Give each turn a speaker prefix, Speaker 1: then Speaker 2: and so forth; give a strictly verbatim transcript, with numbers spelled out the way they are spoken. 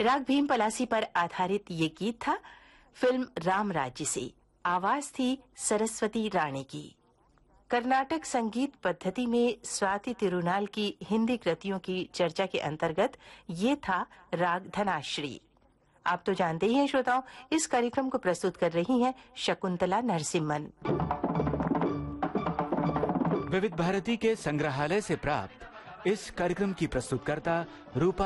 Speaker 1: राग भीम पलासी पर आधारित ये गीत था फिल्म राम राज्य से। आवाज थी सरस्वती राणे की। कर्नाटक संगीत पद्धति में स्वाति तिरुनाल की हिंदी कृतियों की चर्चा के अंतर्गत ये था राग धनाश्री। आप तो जानते ही हैं श्रोताओं, इस कार्यक्रम को प्रस्तुत कर रही हैं शकुंतला नरसिम्हन।
Speaker 2: विविध भारती के संग्रहालय से प्राप्त इस कार्यक्रम की प्रस्तुतकर्ता रूपा